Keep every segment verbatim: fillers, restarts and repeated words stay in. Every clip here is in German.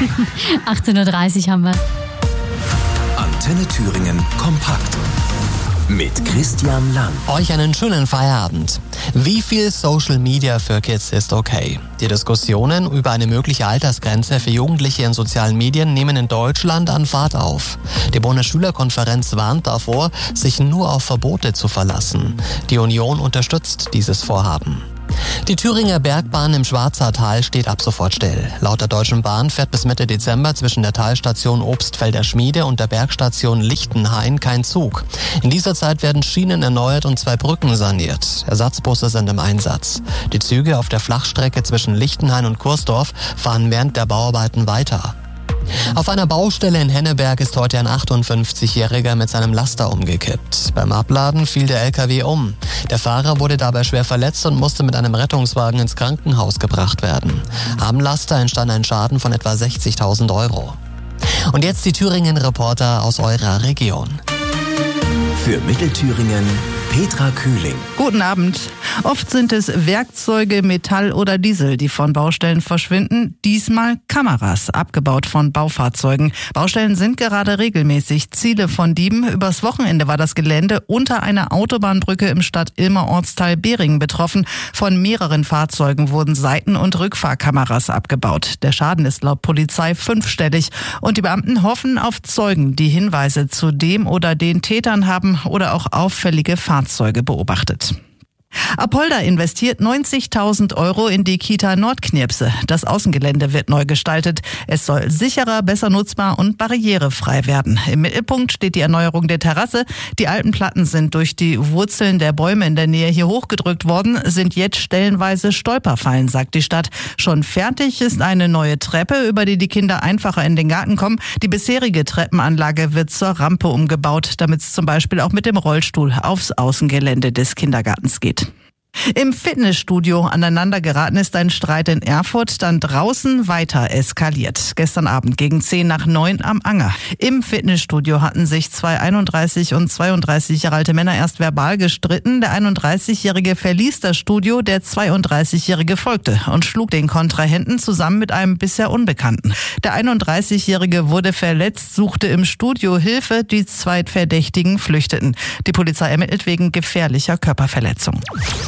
achtzehn Uhr dreißig haben wir es. Antenne Thüringen kompakt. Mit Christian Lang. Euch einen schönen Feierabend. Wie viel Social Media für Kids ist okay? Die Diskussionen über eine mögliche Altersgrenze für Jugendliche in sozialen Medien nehmen in Deutschland an Fahrt auf. Die Bundesschülerkonferenz warnt davor, sich nur auf Verbote zu verlassen. Die Union unterstützt dieses Vorhaben. Die Thüringer Bergbahn im Schwarzertal steht ab sofort still. Laut der Deutschen Bahn fährt bis Mitte Dezember zwischen der Talstation Obstfelder Schmiede und der Bergstation Lichtenhain kein Zug. In dieser Zeit werden Schienen erneuert und zwei Brücken saniert. Ersatzbusse sind im Einsatz. Die Züge auf der Flachstrecke zwischen Lichtenhain und Kursdorf fahren während der Bauarbeiten weiter. Auf einer Baustelle in Henneberg ist heute ein achtundfünfzigjähriger mit seinem Laster umgekippt. Beim Abladen fiel der L K W um. Der Fahrer wurde dabei schwer verletzt und musste mit einem Rettungswagen ins Krankenhaus gebracht werden. Am Laster entstand ein Schaden von etwa sechzigtausend Euro. Und jetzt die Thüringen-Reporter aus eurer Region. Für Mittelthüringen Petra Kühling. Guten Abend. Oft sind es Werkzeuge, Metall oder Diesel, die von Baustellen verschwinden. Diesmal Kameras, abgebaut von Baufahrzeugen. Baustellen sind gerade regelmäßig Ziele von Dieben. Übers Wochenende war das Gelände unter einer Autobahnbrücke im Stadt-Ilmer-Ortsteil Beringen betroffen. Von mehreren Fahrzeugen wurden Seiten- und Rückfahrkameras abgebaut. Der Schaden ist laut Polizei fünfstellig. Und die Beamten hoffen auf Zeugen, die Hinweise zu dem oder den Tätern haben oder auch auffällige Fahrzeuge beobachtet. Apolda investiert neunzigtausend Euro in die Kita Nordknirpse. Das Außengelände wird neu gestaltet. Es soll sicherer, besser nutzbar und barrierefrei werden. Im Mittelpunkt steht die Erneuerung der Terrasse. Die alten Platten sind durch die Wurzeln der Bäume in der Nähe hier hochgedrückt worden, sind jetzt stellenweise Stolperfallen, sagt die Stadt. Schon fertig ist eine neue Treppe, über die die Kinder einfacher in den Garten kommen. Die bisherige Treppenanlage wird zur Rampe umgebaut, damit es zum Beispiel auch mit dem Rollstuhl aufs Außengelände des Kindergartens geht. Im Fitnessstudio aneinander geraten ist ein Streit in Erfurt, dann draußen weiter eskaliert. Gestern Abend gegen zehn nach neun am Anger. Im Fitnessstudio hatten sich zwei einunddreißig und zweiunddreißig Jahre alte Männer erst verbal gestritten. Der einunddreißigjährige verließ das Studio, der zweiunddreißigjährige folgte und schlug den Kontrahenten zusammen mit einem bisher Unbekannten. Der einunddreißigjährige wurde verletzt, suchte im Studio Hilfe, die zwei Verdächtigen flüchteten. Die Polizei ermittelt wegen gefährlicher Körperverletzung.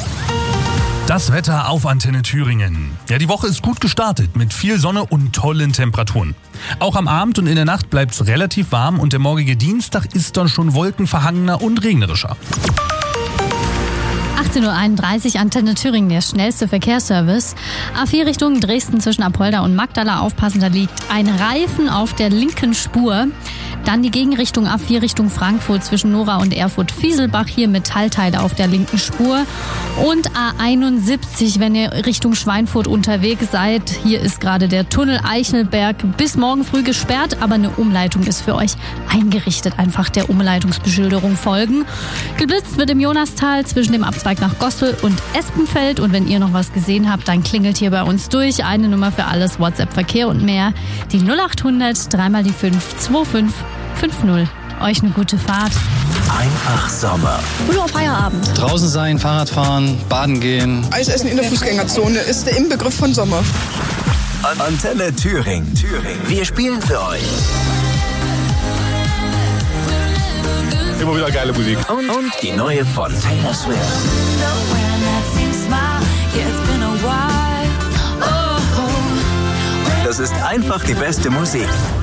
Das Wetter auf Antenne Thüringen. Ja, die Woche ist gut gestartet mit viel Sonne und tollen Temperaturen. Auch am Abend und in der Nacht bleibt es relativ warm und der morgige Dienstag ist dann schon wolkenverhangener und regnerischer. achtzehn Uhr einunddreißig, Antenne Thüringen, der schnellste Verkehrsservice. A vier Richtung Dresden zwischen Apolda und Magdala aufpassen, da liegt ein Reifen auf der linken Spur. Dann die Gegenrichtung A vier Richtung Frankfurt zwischen Nora und Erfurt-Fieselbach, hier Metallteile auf der linken Spur. Und A einundsiebzig, wenn ihr Richtung Schweinfurt unterwegs seid. Hier ist gerade der Tunnel Eichelberg bis morgen früh gesperrt, aber eine Umleitung ist für euch eingerichtet. Einfach der Umleitungsbeschilderung folgen. Geblitzt wird im Jonastal zwischen dem Abzweig nach Gossel und Espenfeld. Und wenn ihr noch was gesehen habt, dann klingelt hier bei uns durch. Eine Nummer für alles, WhatsApp, Verkehr und mehr. Die null achthundert, dreimal die fünf, zwei fünf fünf null. Euch eine gute Fahrt. Einfach Sommer. Früher Feierabend. Draußen sein, Fahrrad fahren, baden gehen. Eis essen in der Fußgängerzone ist der Inbegriff von Sommer. Antenne Thüringen. Thüringen. Wir spielen für euch. Immer wieder geile Musik. Und, und die neue von Taylor Swift. Das ist einfach die beste Musik.